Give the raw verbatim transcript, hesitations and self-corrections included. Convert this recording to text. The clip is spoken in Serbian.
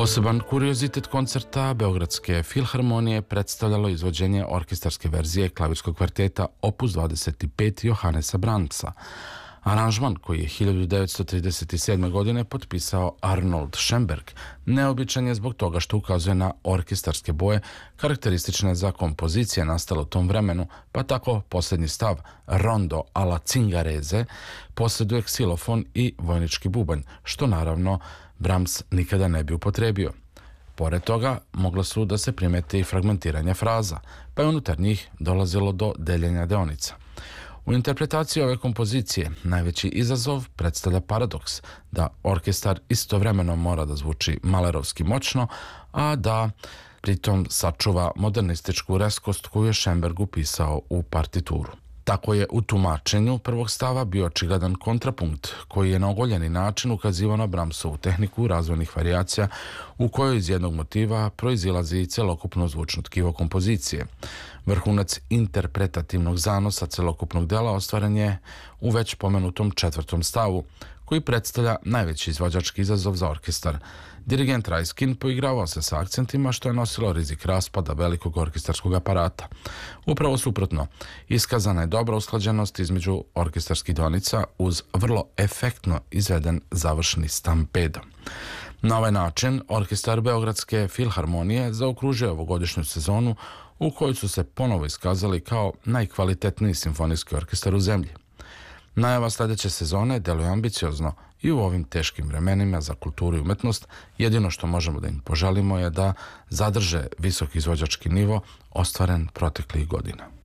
Poseban kuriozitet koncerta Beogradske filharmonije predstavljalo izvođenje orkestarske verzije klavirskog kvarteta Opus dvadeset pet Johannesa Brahmsa. Aranžman koji je hiljadu devetsto trideset sedme. godine potpisao Arnold Schoenberg neobičan je zbog toga što ukazuje na orkestarske boje karakteristične za kompozicije nastale u tom vremenu, pa tako posljednji stav Rondo alla Zingarese posjeduje ksilofon i vojnički bubanj, što naravno Brahms nikada ne bi upotrebio. Pored toga, mogla su da se primete i fragmentiranje fraza, pa je unutar njih dolazilo do deljenja deonica. U interpretaciji ove kompozicije najveći izazov predstavlja paradoks da orkestar istovremeno mora da zvuči malerovski moćno, a da pritom sačuva modernističku reskost koju je Schoenberg upisao u partituru. Tako je u tumačenju prvog stava bio očigledan kontrapunkt koji je na ogoljeni način ukazivao na Brahmsovu tehniku razvojnih varijacija u kojoj iz jednog motiva proizilazi celokupno zvučno tkivo kompozicije. Vrhunac interpretativnog zanosa celokupnog dela ostvaren je u već pomenutom četvrtom stavu, koji predstavlja najveći izvođački izazov za orkestar. Dirigent Raiskin poigravao se sa akcentima što je nosilo rizik raspada velikog orkestarskog aparata. Upravo suprotno, iskazana je dobra usklađenost između orkestarskih donica uz vrlo efektno izveden završni stampedo. Na ovaj način, orkestar Beogradske filharmonije zaokružuje ovogodišnju sezonu u kojoj su se ponovo iskazali kao najkvalitetniji simfonijski orkestar u zemlji. Najava sljedeće sezone deluje ambiciozno i u ovim teškim vremenima za kulturu i umetnost jedino što možemo da im poželimo je da zadrže visoki izvođački nivo ostvaren proteklih godina.